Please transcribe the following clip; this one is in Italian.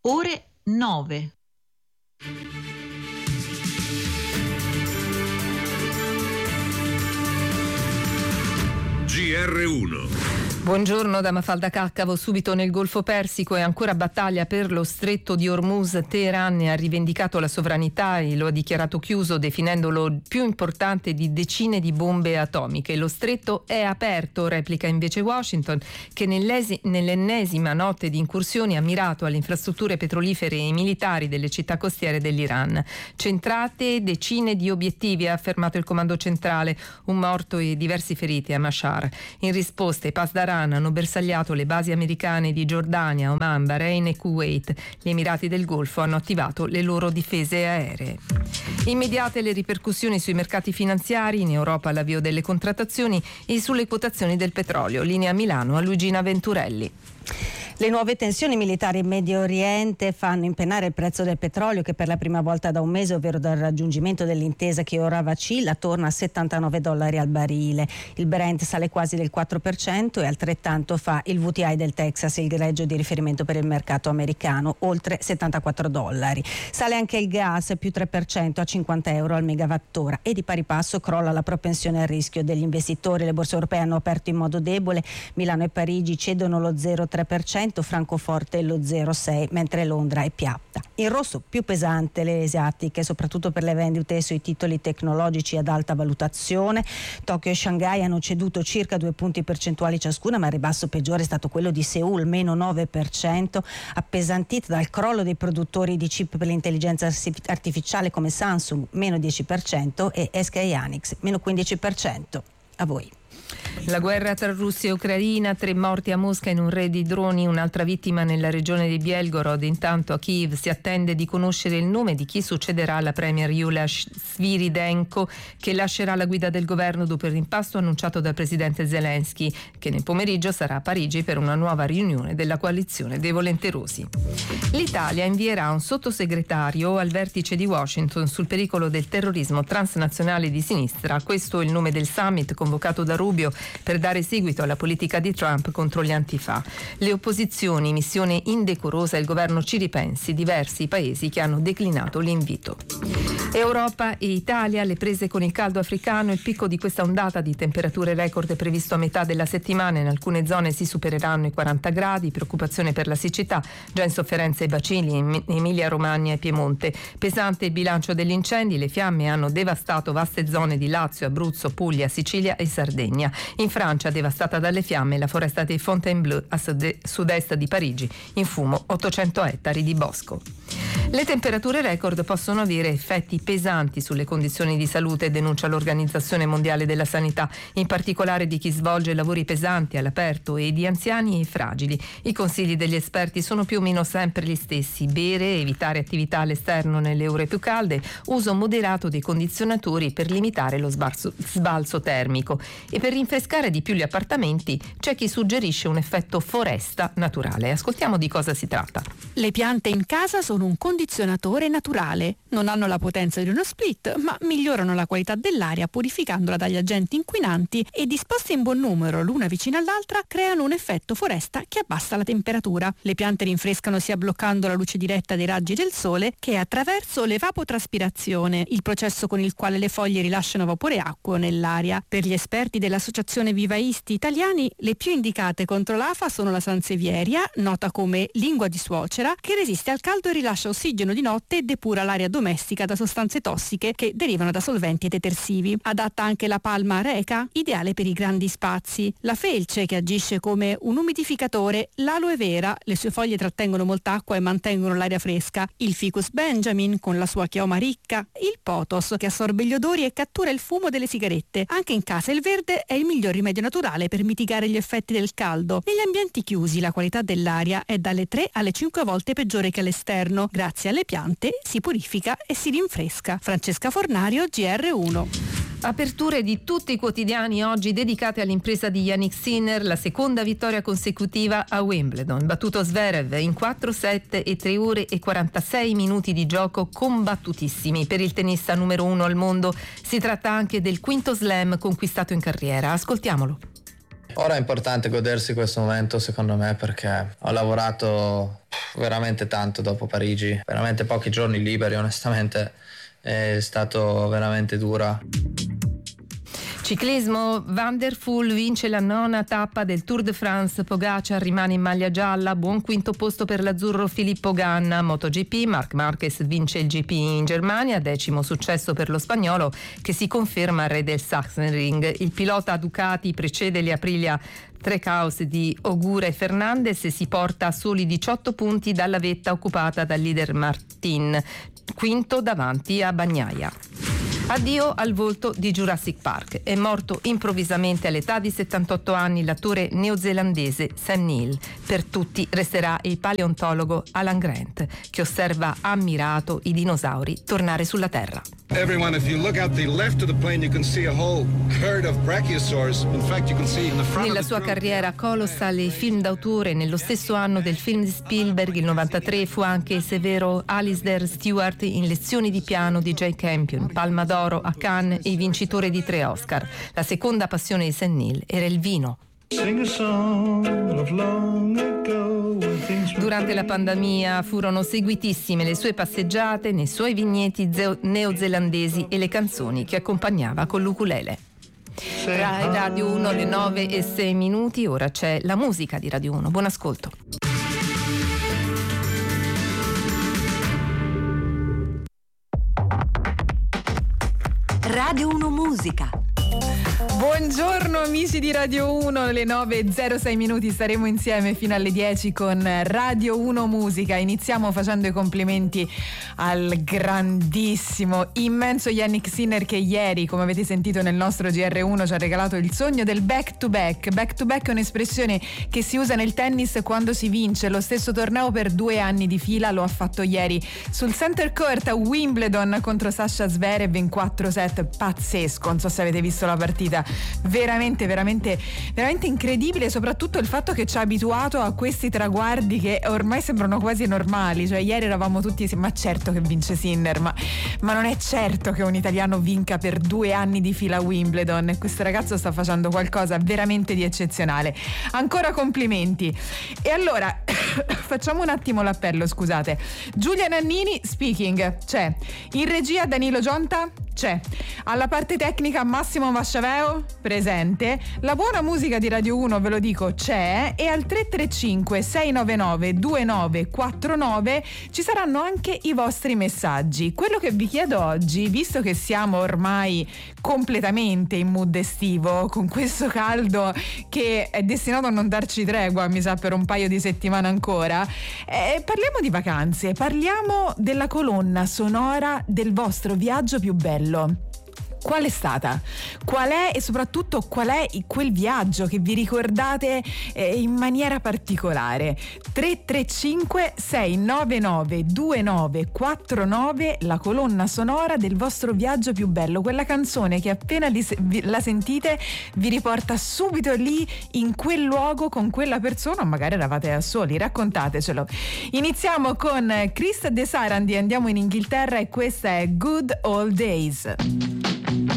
ore 9. GR1. Buongiorno da Mafalda Caccavo. Subito nel Golfo Persico è ancora battaglia per lo stretto di Hormuz. Teheran ha rivendicato la sovranità e lo ha dichiarato chiuso, definendolo il più importante di decine di bombe atomiche. Lo stretto è aperto, replica invece Washington, che nell'ennesima notte di incursioni ha mirato alle infrastrutture petrolifere e militari delle città costiere dell'Iran. Centrate decine di obiettivi, ha affermato il comando centrale, un morto e diversi feriti a Mashhar. In risposta i Pasdaran hanno bersagliato le basi americane di Giordania, Oman, Bahrain e Kuwait. Gli Emirati del Golfo hanno attivato le loro difese aeree. Immediate le ripercussioni sui mercati finanziari, in Europa l'avvio delle contrattazioni e sulle quotazioni del petrolio. Linea Milano a Luigina Venturelli. Le nuove tensioni militari in Medio Oriente fanno impennare il prezzo del petrolio, che per la prima volta da un mese, ovvero dal raggiungimento dell'intesa che ora vacilla, torna a $79 al barile. Il Brent sale quasi del 4% e altrettanto fa il WTI del Texas, il greggio di riferimento per il mercato americano, oltre $74. Sale anche il gas, più 3% a €50 al megawattora, e di pari passo crolla la propensione al rischio degli investitori. Le borse europee hanno aperto in modo debole, Milano e Parigi cedono lo 0,3%, Francoforte lo 0,6%, mentre Londra è piatta. In rosso più pesante le asiatiche, soprattutto per le vendite sui titoli tecnologici ad alta valutazione. Tokyo e Shanghai hanno ceduto circa 2 punti percentuali ciascuna, ma il ribasso peggiore è stato quello di Seoul, meno 9%, appesantita dal crollo dei produttori di chip per l'intelligenza artificiale come Samsung, meno 10%, e SK Hynix, meno 15%. A voi. La guerra tra Russia e Ucraina, 3 morti a Mosca in un raid di droni, un'altra vittima nella regione di Belgorod. Intanto a Kiev si attende di conoscere il nome di chi succederà alla premier Yulia Sviridenko, che lascerà la guida del governo dopo il rimpasto annunciato dal presidente Zelensky, che nel pomeriggio sarà a Parigi per una nuova riunione della coalizione dei volenterosi. L'Italia invierà un sottosegretario al vertice di Washington sul pericolo del terrorismo transnazionale di sinistra. Questo è il nome del summit convocato da Rubio per dare seguito alla politica di Trump contro gli antifa. Le opposizioni, missione indecorosa, il governo ci ripensi, diversi paesi che hanno declinato l'invito. Europa e Italia, le prese con il caldo africano. Il picco di questa ondata di temperature record è previsto a metà della settimana. In alcune zone si supereranno i 40 gradi, preoccupazione per la siccità, già in sofferenza i bacini in Emilia Romagna e Piemonte. Pesante il bilancio degli incendi, le fiamme hanno devastato vaste zone di Lazio, Abruzzo, Puglia, Sicilia e Sardegna. In Francia, devastata dalle fiamme, la foresta di Fontainebleau a sud-est di Parigi, in fumo 800 ettari di bosco. Le temperature record possono avere effetti pesanti sulle condizioni di salute, denuncia l'Organizzazione Mondiale della Sanità, in particolare di chi svolge lavori pesanti all'aperto e di anziani e fragili. I consigli degli esperti sono più o meno sempre gli stessi: bere, evitare attività all'esterno nelle ore più calde, uso moderato dei condizionatori per limitare lo sbalzo termico. E per rinfrescare di più gli appartamenti c'è chi suggerisce un effetto foresta naturale. Ascoltiamo di cosa si tratta. Le piante in casa sono un condizionatore naturale. Non hanno la potenza di uno split, ma migliorano la qualità dell'aria purificandola dagli agenti inquinanti, e disposte in buon numero l'una vicino all'altra creano un effetto foresta che abbassa la temperatura. Le piante rinfrescano sia bloccando la luce diretta dei raggi del sole che attraverso l'evapotraspirazione, il processo con il quale le foglie rilasciano vapore acqueo nell'aria. Per gli esperti dell'Associazione Vivaisti Italiani, le più indicate contro l'afa sono la sansevieria, nota come lingua di suocera, che resiste al caldo e rilascia ossigeno di notte e depura l'aria domestica da sostanze tossiche che derivano da solventi e detersivi. Adatta anche la palma areca, ideale per i grandi spazi. La felce, che agisce come un umidificatore. L'aloe vera, le sue foglie trattengono molta acqua e mantengono l'aria fresca. Il ficus benjamin, con la sua chioma ricca. Il pothos, che assorbe gli odori e cattura il fumo delle sigarette. Anche in casa il verde è il miglior rimedio naturale per mitigare gli effetti del caldo. Negli ambienti chiusi la qualità dell'aria è dalle 3 alle 5 volte peggiore che all'esterno. Grazie alle piante si purifica e si rinfresca. Francesca Fornario, GR1. Aperture di tutti i quotidiani oggi dedicate all'impresa di Jannik Sinner, la seconda vittoria consecutiva a Wimbledon. Battuto Zverev in 4 set e 3 ore e 46 minuti di gioco combattutissimi. Per il tennista numero 1 al mondo si tratta anche del quinto slam conquistato in carriera. Ascoltiamolo. Ora è importante godersi questo momento, secondo me, perché ho lavorato veramente tanto dopo Parigi, veramente pochi giorni liberi, onestamente è stato veramente dura. Ciclismo, Van der Poel vince la 9ª tappa del Tour de France, Pogacar rimane in maglia gialla, buon quinto posto per l'azzurro Filippo Ganna. MotoGP, Marc Marquez vince il GP in Germania, 10° successo per lo spagnolo che si conferma re del Sachsenring. Il pilota Ducati precede le Aprilia Trackhouse di Ogura e Fernandez e si porta a soli 18 punti dalla vetta occupata dal leader Martin, quinto davanti a Bagnaia. Addio al volto di Jurassic Park. È morto improvvisamente all'età di 78 anni l'attore neozelandese Sam Neill. Per tutti resterà il paleontologo Alan Grant, che osserva ammirato i dinosauri tornare sulla Terra. Everyone, if you look out the left of the plane, you can see a whole herd of brachiosaurs. In fact, you can see in the front. Nella sua carriera colossale e film d'autore, nello stesso anno del film di Spielberg, il 93, fu anche il severo Alistair Stewart in Lezioni di piano di Jay Campion, Palma d'Oro a Cannes e vincitore di 3 Oscar. La seconda passione di Sam Neill era il vino. Durante la pandemia furono seguitissime le sue passeggiate nei suoi vigneti neozelandesi e le canzoni che accompagnava con l'ukulele. Rai Radio 1, le 9:06, ora c'è la musica di Radio 1. Buon ascolto. Radio 1 Musica. Buongiorno amici di Radio 1, alle 9:06 staremo insieme fino alle 10 con Radio 1 Musica. Iniziamo facendo i complimenti al grandissimo, immenso Yannick Sinner, che ieri, come avete sentito nel nostro GR1, ci ha regalato il sogno del back to back. Back to back è un'espressione che si usa nel tennis quando si vince lo stesso torneo per 2 anni di fila. Lo ha fatto ieri sul center court a Wimbledon contro Sasha Zverev in 4 set. Pazzesco, non so se avete visto la partita. Veramente incredibile, soprattutto il fatto che ci ha abituato a questi traguardi che ormai sembrano quasi normali. Cioè ieri eravamo tutti, ma certo che vince Sinner, ma non è certo che un italiano vinca per 2 anni di fila a Wimbledon, e questo ragazzo sta facendo qualcosa veramente di eccezionale. Ancora complimenti. E allora facciamo un attimo l'appello, scusate. Giulia Nannini speaking, c'è. In regia Danilo Gionta, c'è. Alla parte tecnica Massimo Masciaveo, presente. La buona musica di Radio 1, ve lo dico, c'è. E al 335 699 2949 ci saranno anche i vostri messaggi. Quello che vi chiedo oggi, visto che siamo ormai completamente in mood estivo, con questo caldo che è destinato a non darci tregua, mi sa, per un paio di settimane ancora, parliamo di vacanze, parliamo della colonna sonora del vostro viaggio più bello. Qual è stata? Qual è, e soprattutto qual è quel viaggio che vi ricordate in maniera particolare? 335 699 2949, la colonna sonora del vostro viaggio più bello, quella canzone che appena la sentite vi riporta subito lì, in quel luogo, con quella persona, o magari eravate da soli. Raccontatecelo. Iniziamo con Chris De Sarandi, andiamo in Inghilterra, e questa è Good Old Days.